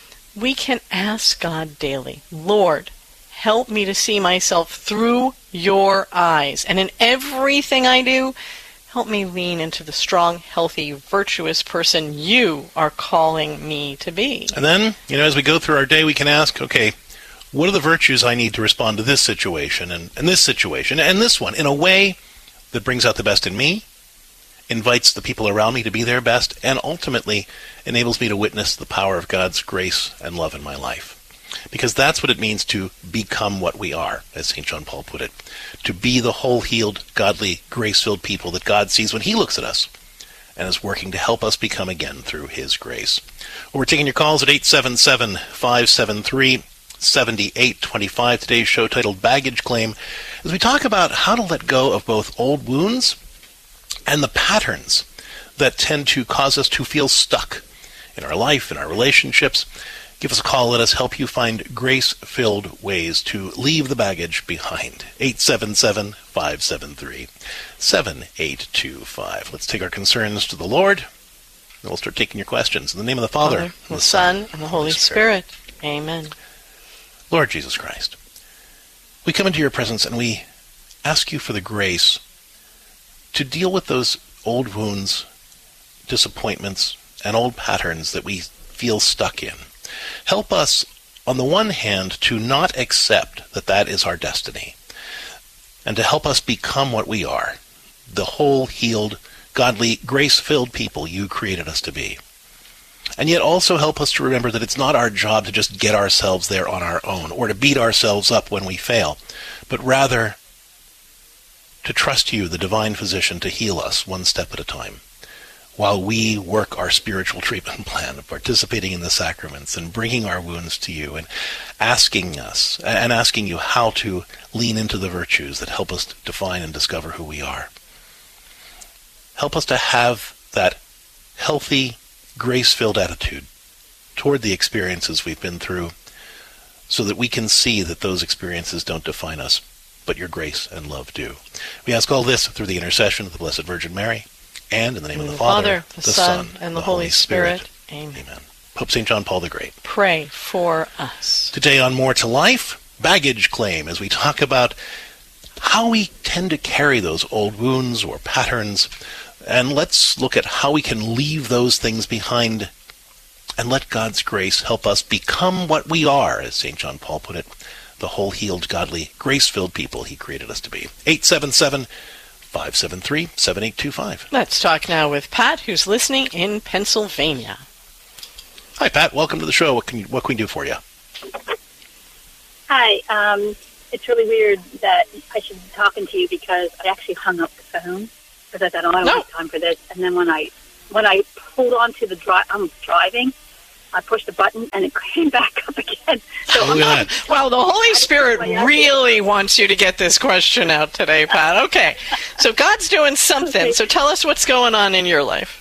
we can ask God daily, Lord, help me to see myself through your eyes. And in everything I do, help me lean into the strong, healthy, virtuous person you are calling me to be. And then, you know, as we go through our day, we can ask, okay, what are the virtues I need to respond to this situation and, and this situation and this one in a way that brings out the best in me, invites the people around me to be their best, and ultimately enables me to witness the power of God's grace and love in my life. Because that's what it means to become what we are, as Saint John Paul put it. To be the whole healed, godly, grace-filled people that God sees when He looks at us and is working to help us become again through His grace. Well, we're taking your calls at eight seven seven, five seven three, seven eight two five. Today's show titled Baggage Claim, as we talk about how to let go of both old wounds and the patterns that tend to cause us to feel stuck in our life, in our relationships. Give us a call. Let us help you find grace-filled ways to leave the baggage behind. eight seven seven, five seven three, seven eight two five. Let's take our concerns to the Lord, and we'll start taking your questions. In the name of the Father, Father and the Son, and the Holy Spirit. Spirit. Amen. Lord Jesus Christ, we come into your presence and we ask you for the grace to deal with those old wounds, disappointments, and old patterns that we feel stuck in. Help us, on the one hand, to not accept that that is our destiny, and to help us become what we are, the whole, healed, godly, grace-filled people you created us to be. And yet also help us to remember that it's not our job to just get ourselves there on our own, or to beat ourselves up when we fail, but rather to trust you, the divine physician, to heal us one step at a time, while we work our spiritual treatment plan of participating in the sacraments and bringing our wounds to you and asking us and asking you how to lean into the virtues that help us define and discover who we are. Help us to have that healthy, grace-filled attitude toward the experiences we've been through, so that we can see that those experiences don't define us, but your grace and love do. We ask all this through the intercession of the Blessed Virgin Mary, and in the name in of the, the Father, Father, the, the Son, Son, and the, the Holy Spirit. Spirit. Amen. Amen. Pope Saint John Paul the Great, pray for us. Today on More to Life, baggage claim, as we talk about how we tend to carry those old wounds or patterns, and let's look at how we can leave those things behind and let God's grace help us become what we are, as Saint John Paul put it, the whole healed, godly, grace-filled people he created us to be. eight seven seven, five seven three, seven eight two five. Let's talk now with Pat, who's listening in Pennsylvania. Hi, Pat. Welcome to the show. What can you, what can we do for you? Hi. Um, it's really weird that I should be talking to you because I actually hung up the phone because I thought, oh, I don't no. have time for this. And then when I when I pulled onto the drive, I'm driving. I pushed the button and it came back up again. So Look at that. Well, the Holy Spirit really wants you to get this question out today, Pat. Okay. So God's doing something. Okay. So tell us what's going on in your life.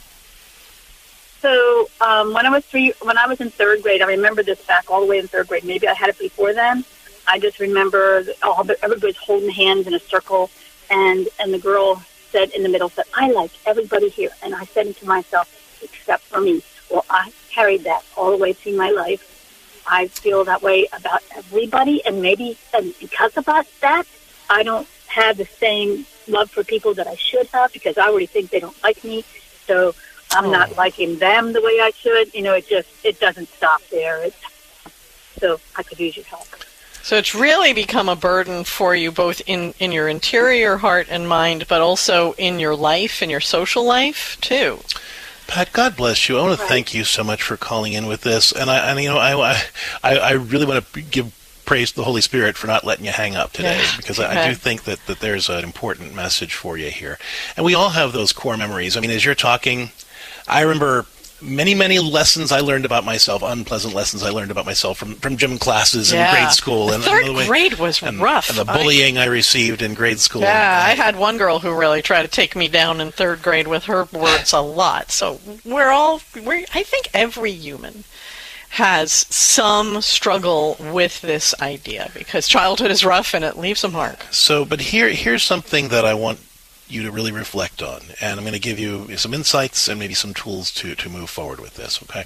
So um, when I was three, when I was in third grade, I remember this back all the way in third grade. Maybe I had it before then. I just remember all the, everybody's holding hands in a circle, and and the girl said in the middle, said, "I like everybody here," and I said to myself, "Except for me." Well, I carried that all the way through my life. I feel that way about everybody, and maybe and because of that, I don't have the same love for people that I should have because I already think they don't like me. So I'm oh. not liking them the way I should. You know, it just it doesn't stop there. It's, so I could use your help. So it's really become a burden for you both in, in your interior heart and mind, but also in your life, in your social life, too. Pat, God bless you. I want to thank you so much for calling in with this. And, I, and you know, I, I, I really want to give praise to the Holy Spirit for not letting you hang up today, yeah. because okay. I, I do think that, that there's an important message for you here. And we all have those core memories. I mean, as you're talking, I remember many, many lessons I learned about myself, unpleasant lessons I learned about myself from, from gym classes yeah. in grade school. And, Third and the way, grade was and, rough. And the bullying I, I received in grade school. Yeah, I had one girl who really tried to take me down in third grade with her words a lot. So we're all, we're, I think every human has some struggle with this idea because childhood is rough and it leaves a mark. So, but here, here's something that I want you to really reflect on, and I'm going to give you some insights and maybe some tools to, to move forward with this, okay?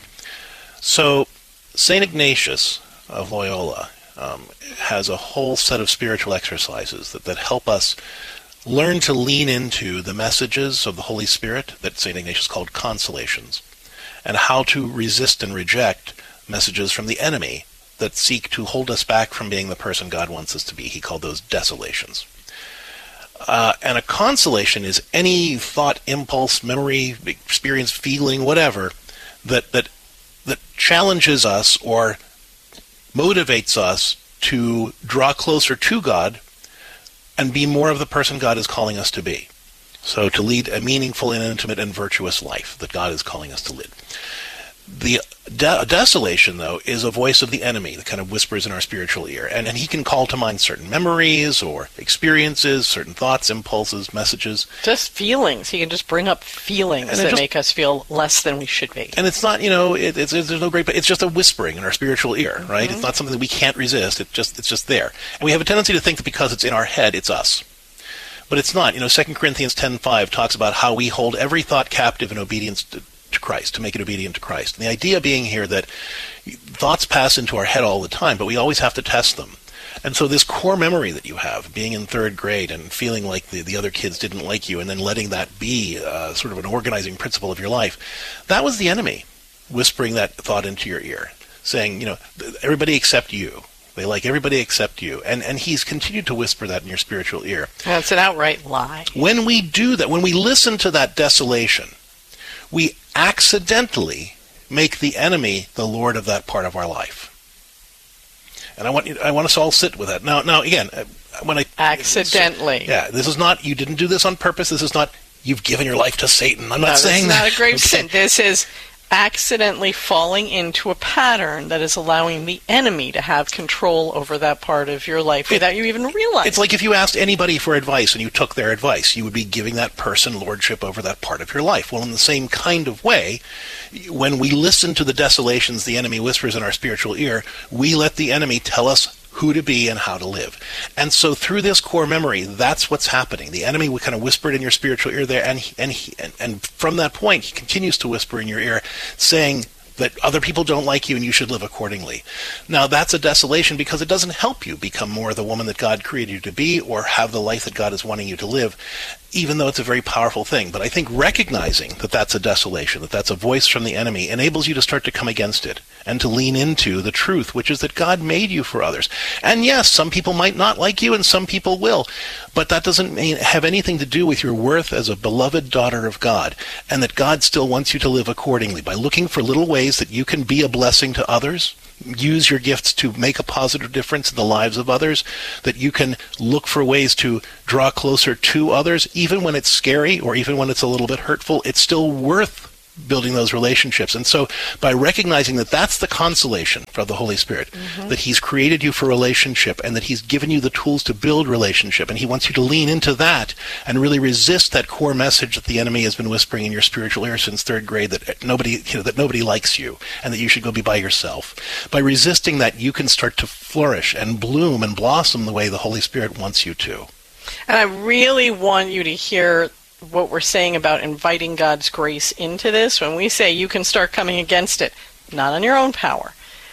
So, Saint Ignatius of Loyola um, has a whole set of spiritual exercises that, that help us learn to lean into the messages of the Holy Spirit that Saint Ignatius called consolations, and how to resist and reject messages from the enemy that seek to hold us back from being the person God wants us to be. He called those desolations. Uh, and a consolation is any thought, impulse, memory, experience, feeling, whatever, that that that challenges us or motivates us to draw closer to God and be more of the person God is calling us to be. So to lead a meaningful and intimate and virtuous life that God is calling us to lead. The de- desolation, though, is a voice of the enemy that kind of whispers in our spiritual ear. And, and he can call to mind certain memories or experiences, certain thoughts, impulses, messages. Just feelings. He can just bring up feelings that just, make us feel less than we should be. And it's not, you know, it, it's, it's, there's no great, it's just a whispering in our spiritual ear, right? Mm-hmm. It's not something that we can't resist. It just, it's just there. And we have a tendency to think that because it's in our head, it's us. But it's not. You know, Second Corinthians ten five talks about how we hold every thought captive in obedience to to Christ, to make it obedient to Christ. And the idea being here that thoughts pass into our head all the time, but we always have to test them. And so this core memory that you have, being in third grade and feeling like the, the other kids didn't like you, and then letting that be uh, sort of an organizing principle of your life, that was the enemy whispering that thought into your ear, saying, you know, everybody except you. They like everybody except you. And and he's continued to whisper that in your spiritual ear. That's an outright lie. When we do that, when we listen to that desolation, we accidentally make the enemy the Lord of that part of our life. And I want you, I want us to all sit with that. Now, now again, when I accidentally, so, yeah, this is not, you didn't do this on purpose. This is not, you've given your life to Satan. I'm no, not saying that. This is not a grave okay. sin. This is accidentally falling into a pattern that is allowing the enemy to have control over that part of your life without it, you even realizing. It's like if you asked anybody for advice and you took their advice, you would be giving that person lordship over that part of your life. Well, in the same kind of way, when we listen to the desolations the enemy whispers in our spiritual ear, we let the enemy tell us who to be and how to live. And so through this core memory, that's what's happening. The enemy would kind of whisper in your spiritual ear there, and he, and, he, and and from that point, he continues to whisper in your ear, saying, that other people don't like you and you should live accordingly. Now, that's a desolation because it doesn't help you become more the woman that God created you to be or have the life that God is wanting you to live, even though it's a very powerful thing. But I think recognizing that that's a desolation, that that's a voice from the enemy, enables you to start to come against it and to lean into the truth, which is that God made you for others. And yes, some people might not like you and some people will, but that doesn't mean, have anything to do with your worth as a beloved daughter of God, and that God still wants you to live accordingly by looking for little ways that you can be a blessing to others, use your gifts to make a positive difference in the lives of others, that you can look for ways to draw closer to others, even when it's scary or even when it's a little bit hurtful. It's still worth building those relationships. And so by recognizing that that's the consolation from the Holy Spirit, mm-hmm. that he's created you for relationship and that he's given you the tools to build relationship, and he wants you to lean into that and really resist that core message that the enemy has been whispering in your spiritual ear since third grade, that nobody, you know, that nobody likes you and that you should go be by yourself. By resisting that, you can start to flourish and bloom and blossom the way the Holy Spirit wants you to. And I really want you to hear what we're saying about inviting God's grace into this. When we say you can start coming against it, not on your own power.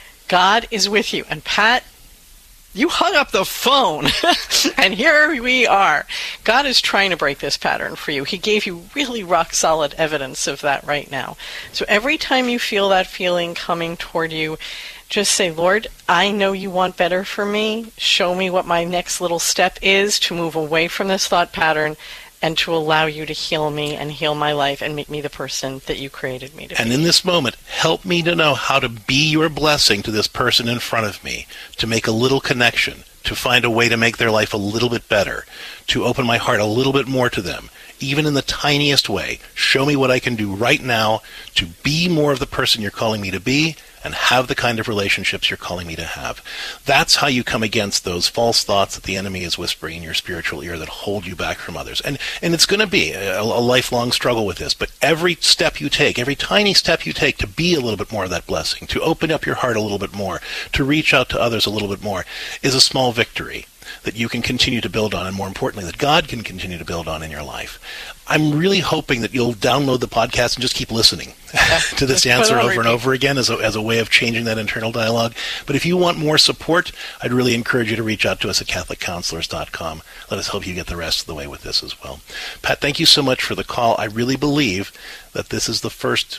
God is with you. And Pat, you hung up the phone, and here we are. God is trying to break this pattern for you. He gave you really rock-solid evidence of that right now. So every time you feel that feeling coming toward you, just say, Lord, I know you want better for me. Show me what my next little step is to move away from this thought pattern and to allow you to heal me and heal my life and make me the person that you created me to and be. And in this moment, help me to know how to be your blessing to this person in front of me, to make a little connection, to find a way to make their life a little bit better, to open my heart a little bit more to them, even in the tiniest way. Show me what I can do right now to be more of the person you're calling me to be and have the kind of relationships you're calling me to have. That's how you come against those false thoughts that the enemy is whispering in your spiritual ear that hold you back from others. And and it's going to be a, a lifelong struggle with this, but every step you take, every tiny step you take to be a little bit more of that blessing, to open up your heart a little bit more, to reach out to others a little bit more, is a small victory that you can continue to build on, and more importantly, that God can continue to build on in your life. I'm really hoping that you'll download the podcast and just keep listening to this answer over and over again as a, as a way of changing that internal dialogue. But if you want more support, I'd really encourage you to reach out to us at Catholic Counselors dot com. Let us help you get the rest of the way with this as well. Pat, thank you so much for the call. I really believe that this is the first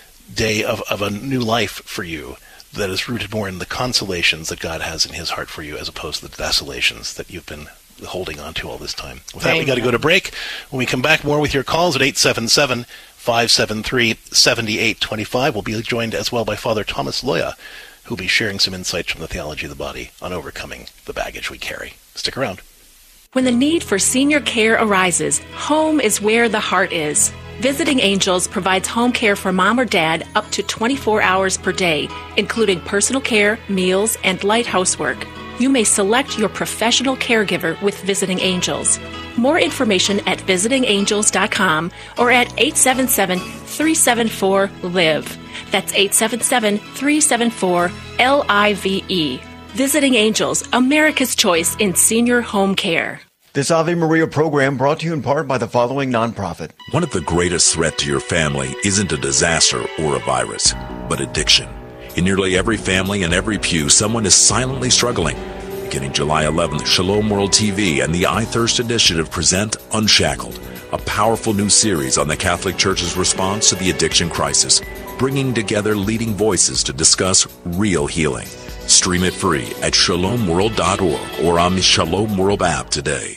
day of, of a new life for you that is rooted more in the consolations that God has in his heart for you as opposed to the desolations that you've been holding on to all this time. With that, Amen. We got to go to break. When we come back, more with your calls at eight seven seven, five seven three, seven eight two five. We'll be joined as well by Father Thomas Loya, who'll be sharing some insights from the theology of the body on overcoming the baggage we carry. Stick around. When the need for senior care arises, home is where the heart is. Visiting Angels provides home care for mom or dad up to twenty-four hours per day, including personal care, meals, and light housework. You may select your professional caregiver with Visiting Angels. More information at visiting angels dot com or at eight seven seven, three seven four, L I V E. That's eight seven seven, three seven four, L I V E. Visiting Angels, America's choice in senior home care. This Ave Maria program brought to you in part by the following nonprofit. One of the greatest threats to your family isn't a disaster or a virus, but addiction. In nearly every family and every pew, someone is silently struggling. Beginning July eleventh, Shalom World T V and the I Thirst Initiative present Unshackled, a powerful new series on the Catholic Church's response to the addiction crisis, bringing together leading voices to discuss real healing. Stream it free at shalom world dot org or on the Shalom World app today.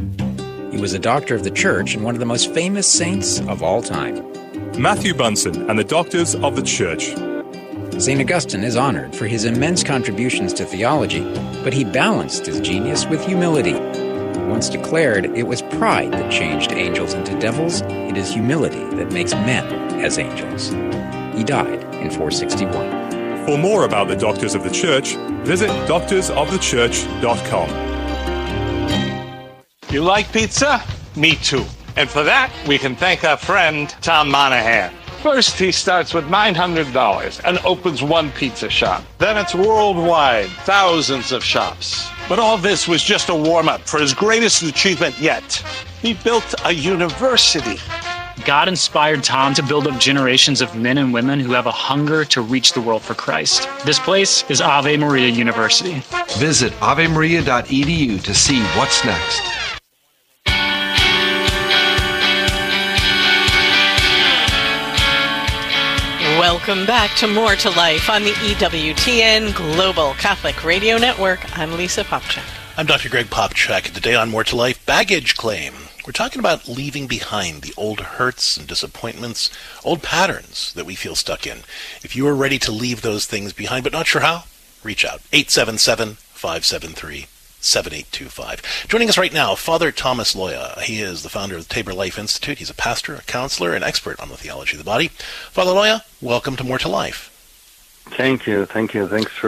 He was a doctor of the Church and one of the most famous saints of all time. Matthew Bunson and the Doctors of the Church. Saint Augustine is honored for his immense contributions to theology, but he balanced his genius with humility. He once declared it was pride that changed angels into devils. It is humility that makes men as angels. He died in four sixty-one. For more about the Doctors of the Church, visit doctors of the church dot com. You like pizza? Me too. And for that, we can thank our friend Tom Monahan. First, he starts with nine hundred dollars and opens one pizza shop. Then it's worldwide, thousands of shops. But all this was just a warm-up for his greatest achievement yet. He built a university. God inspired Tom to build up generations of men and women who have a hunger to reach the world for Christ. This place is Ave Maria University. Visit ave maria dot e d u to see what's next. Welcome back to More to Life on the E W T N Global Catholic Radio Network. I'm Lisa Popchak. I'm Doctor Greg Popchak, and today on More to Life, baggage claim. We're talking about leaving behind the old hurts and disappointments, old patterns that we feel stuck in. If you are ready to leave those things behind but not sure how, reach out. eight seven seven, five seven three, seven eight two five. Joining us right now, Father Thomas Loya. He is the founder of the Tabor Life Institute. He's a pastor, a counselor, and expert on the theology of the body. Father Loya, welcome to More to Life. Thank you. Thank you. Thanks for